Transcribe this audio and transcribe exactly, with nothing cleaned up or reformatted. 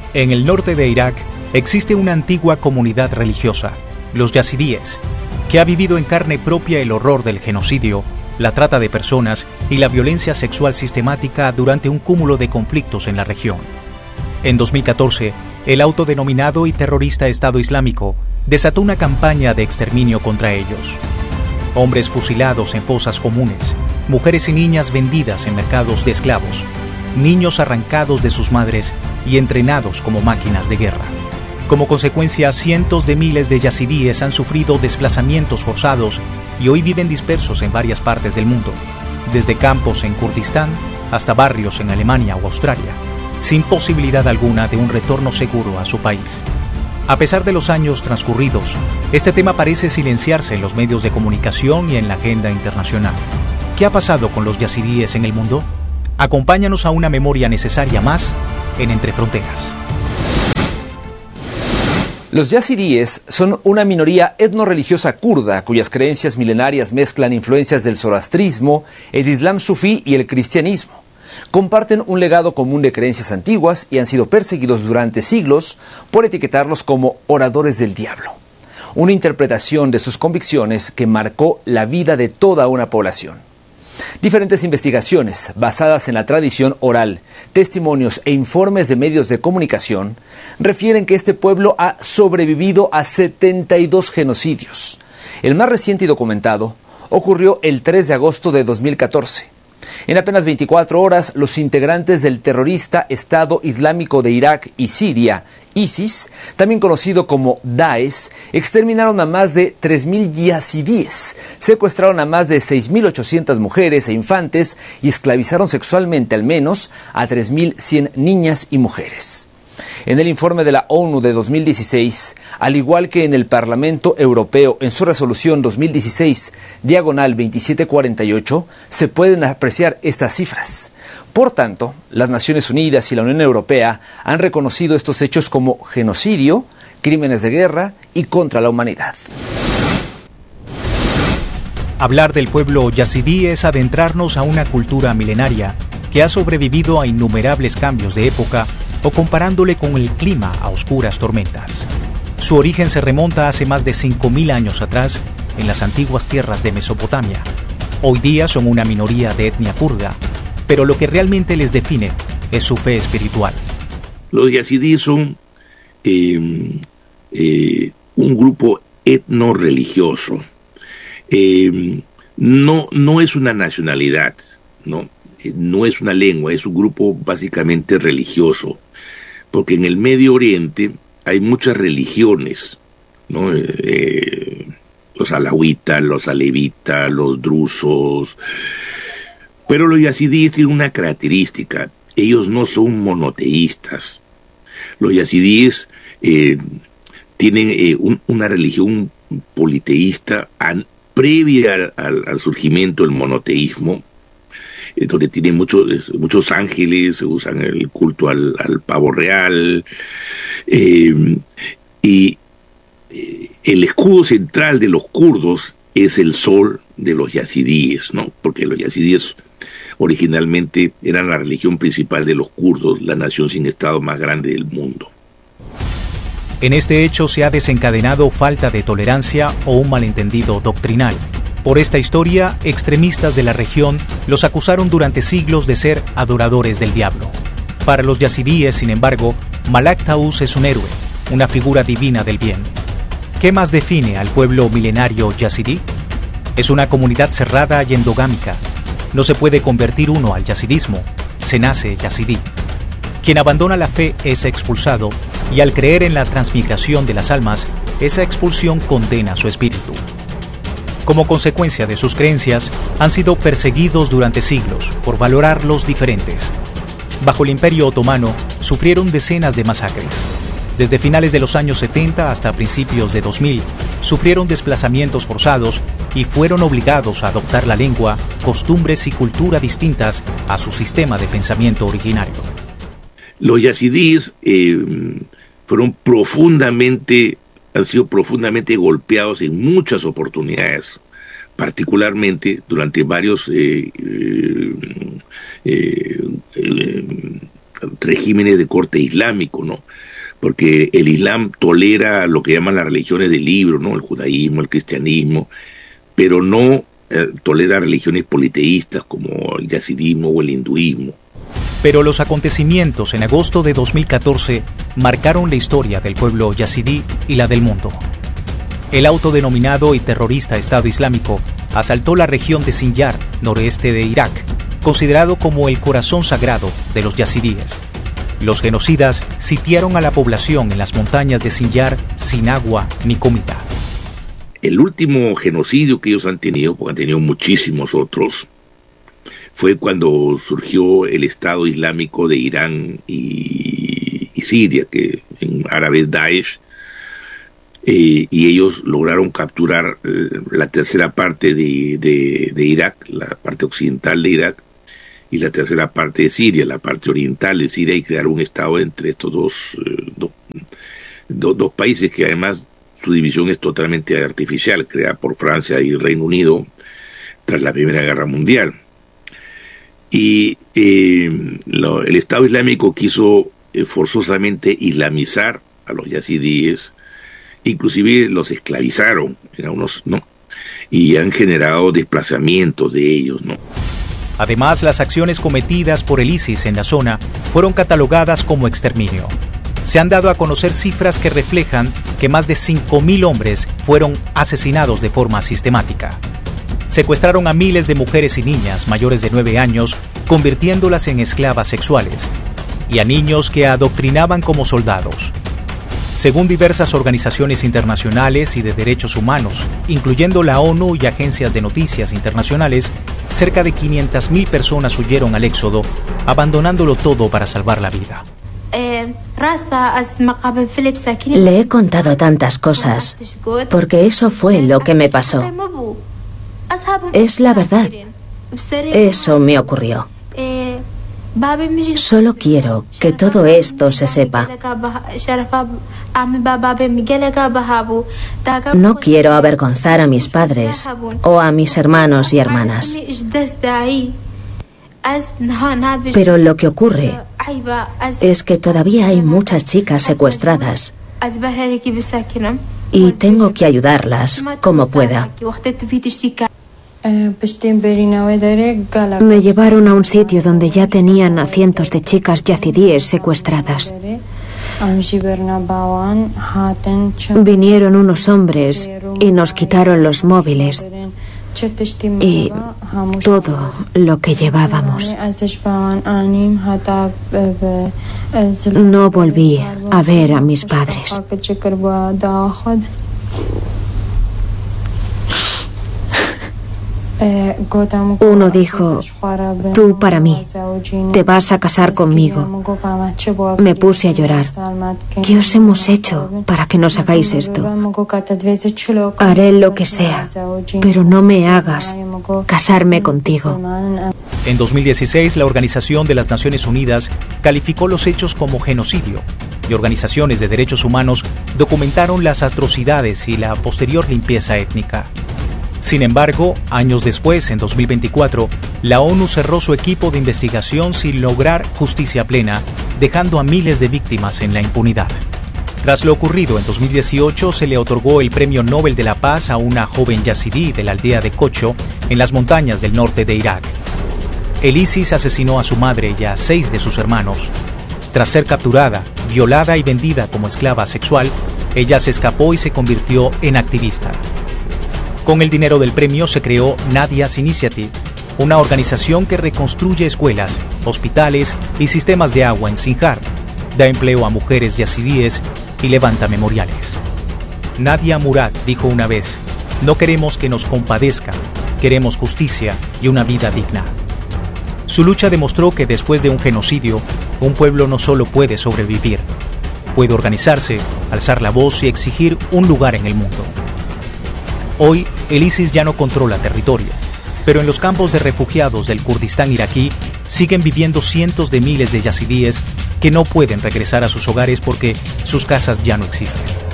En el norte de Irak existe una antigua comunidad religiosa, los yazidíes, que ha vivido en carne propia el horror del genocidio, la trata de personas y la violencia sexual sistemática durante un cúmulo de conflictos en la región. En dos mil catorce, el autodenominado y terrorista Estado Islámico desató una campaña de exterminio contra ellos. Hombres fusilados en fosas comunes, mujeres y niñas vendidas en mercados de esclavos, niños arrancados de sus madres y entrenados como máquinas de guerra. Como consecuencia, cientos de miles de yazidíes han sufrido desplazamientos forzados y hoy viven dispersos en varias partes del mundo, desde campos en Kurdistán hasta barrios en Alemania o Australia, sin posibilidad alguna de un retorno seguro a su país. A pesar de los años transcurridos, este tema parece silenciarse en los medios de comunicación y en la agenda internacional. ¿Qué ha pasado con los yazidíes en el mundo? Acompáñanos a una memoria necesaria más en Entre Fronteras. Los yazidíes son una minoría etnorreligiosa kurda cuyas creencias milenarias mezclan influencias del zoroastrismo, el islam sufí y el cristianismo. Comparten un legado común de creencias antiguas y han sido perseguidos durante siglos por etiquetarlos como oradores del diablo, una interpretación de sus convicciones que marcó la vida de toda una población. Diferentes investigaciones basadas en la tradición oral, testimonios e informes de medios de comunicación refieren que este pueblo ha sobrevivido a setenta y dos genocidios. El más reciente y documentado ocurrió el tres de agosto de dos mil catorce. En apenas veinticuatro horas, los integrantes del terrorista Estado Islámico de Irak y Siria, ISIS, también conocido como Daesh, exterminaron a más de tres mil yazidíes, secuestraron a más de seis mil ochocientas mujeres e infantes y esclavizaron sexualmente al menos a tres mil cien niñas y mujeres. En el informe de la ONU de dos mil dieciséis, al igual que en el Parlamento Europeo en su resolución dos mil dieciséis, diagonal veintisiete cuarenta y ocho, se pueden apreciar estas cifras. Por tanto, las Naciones Unidas y la Unión Europea han reconocido estos hechos como genocidio, crímenes de guerra y contra la humanidad. Hablar del pueblo yazidí es adentrarnos a una cultura milenaria que ha sobrevivido a innumerables cambios de época o comparándole con el clima a oscuras tormentas. Su origen se remonta hace más de cinco mil años atrás en las antiguas tierras de Mesopotamia. Hoy día son una minoría de etnia kurda, pero lo que realmente les define es su fe espiritual. Los yazidíes son eh, eh, un grupo etno-religioso. Eh, no, no es una nacionalidad, ¿no? No es una lengua, es un grupo básicamente religioso, porque en el Medio Oriente hay muchas religiones, ¿no? Eh, los alawitas, los alevitas, los drusos, pero los yazidíes tienen una característica: ellos no son monoteístas. Los yazidíes eh, tienen eh, un, una religión politeísta an, previa al, al, al surgimiento del monoteísmo, donde tienen muchos, muchos ángeles, usan el culto al, al pavo real, eh, y eh, el escudo central de los kurdos es el sol de los yazidíes, ¿no? Porque los yazidíes originalmente eran la religión principal de los kurdos, la nación sin estado más grande del mundo. En este hecho se ha desencadenado falta de tolerancia o un malentendido doctrinal. Por esta historia, extremistas de la región los acusaron durante siglos de ser adoradores del diablo. Para los yazidíes, sin embargo, Malak Taus es un héroe, una figura divina del bien. ¿Qué más define al pueblo milenario yazidí? Es una comunidad cerrada y endogámica. No se puede convertir uno al yazidismo, se nace yazidí. Quien abandona la fe es expulsado, y al creer en la transmigración de las almas, esa expulsión condena su espíritu. Como consecuencia de sus creencias, han sido perseguidos durante siglos por valorar los diferentes. Bajo el Imperio Otomano, sufrieron decenas de masacres. Desde finales de los años setenta hasta principios de dos mil, sufrieron desplazamientos forzados y fueron obligados a adoptar la lengua, costumbres y cultura distintas a su sistema de pensamiento originario. Los yazidíes eh, fueron profundamente... han sido profundamente golpeados en muchas oportunidades, particularmente durante varios eh, eh, eh, regímenes de corte islámico, ¿no? Porque el Islam tolera lo que llaman las religiones del libro, ¿no? El judaísmo, el cristianismo, pero no eh, tolera religiones politeístas como el yazidismo o el hinduismo. Pero los acontecimientos en agosto de dos mil catorce marcaron la historia del pueblo yazidí y la del mundo. El autodenominado y terrorista Estado Islámico asaltó la región de Sinjar, noreste de Irak, considerado como el corazón sagrado de los yazidíes. Los genocidas sitiaron a la población en las montañas de Sinjar sin agua ni comida. El último genocidio que ellos han tenido, porque han tenido muchísimos otros, fue cuando surgió el Estado Islámico de Irán y, y Siria, que en árabe es Daesh, eh, y ellos lograron capturar eh, la tercera parte de, de, de Irak, la parte occidental de Irak, y la tercera parte de Siria, la parte oriental de Siria, y crear un estado entre estos dos, eh, do, do, dos países que además su división es totalmente artificial, creada por Francia y Reino Unido tras la Primera Guerra Mundial. Y eh, lo, el Estado Islámico quiso eh, forzosamente islamizar a los yazidíes, inclusive los esclavizaron, eran unos, ¿no? Y han generado desplazamientos de ellos, ¿no? Además, las acciones cometidas por el ISIS en la zona fueron catalogadas como exterminio. Se han dado a conocer cifras que reflejan que más de cinco mil hombres fueron asesinados de forma sistemática. Secuestraron a miles de mujeres y niñas mayores de nueve años, convirtiéndolas en esclavas sexuales, y a niños que adoctrinaban como soldados. Según diversas organizaciones internacionales y de derechos humanos, incluyendo la ONU y agencias de noticias internacionales, cerca de quinientas mil personas huyeron al éxodo, abandonándolo todo para salvar la vida. Le he contado tantas cosas, porque eso fue lo que me pasó. Es la verdad. Eso me ocurrió. Solo quiero que todo esto se sepa. No quiero avergonzar a mis padres o a mis hermanos y hermanas. Pero lo que ocurre es que todavía hay muchas chicas secuestradas y tengo que ayudarlas como pueda. Me llevaron a un sitio donde ya tenían a cientos de chicas yazidíes secuestradas. Vinieron unos hombres y nos quitaron los móviles y todo lo que llevábamos. No volví a ver a mis padres. Uno dijo: tú para mí, te vas a casar conmigo. Me puse a llorar. ¿Qué os hemos hecho para que nos hagáis esto? Haré lo que sea, pero no me hagas casarme contigo. En dos mil dieciséis, la Organización de las Naciones Unidas calificó los hechos como genocidio, y organizaciones de derechos humanos documentaron las atrocidades y la posterior limpieza étnica. Sin embargo, años después, en dos mil veinticuatro, la ONU cerró su equipo de investigación sin lograr justicia plena, dejando a miles de víctimas en la impunidad. Tras lo ocurrido en dos mil dieciocho, se le otorgó el Premio Nobel de la Paz a una joven yazidí de la aldea de Kocho, en las montañas del norte de Irak. El ISIS asesinó a su madre y a seis de sus hermanos. Tras ser capturada, violada y vendida como esclava sexual, ella se escapó y se convirtió en activista. Con el dinero del premio se creó Nadia's Initiative, una organización que reconstruye escuelas, hospitales y sistemas de agua en Sinjar, da empleo a mujeres yazidíes y levanta memoriales. Nadia Murad dijo una vez: no queremos que nos compadezcan, queremos justicia y una vida digna. Su lucha demostró que después de un genocidio, un pueblo no solo puede sobrevivir, puede organizarse, alzar la voz y exigir un lugar en el mundo. Hoy, el ISIS ya no controla territorio, pero en los campos de refugiados del Kurdistán iraquí siguen viviendo cientos de miles de yazidíes que no pueden regresar a sus hogares porque sus casas ya no existen.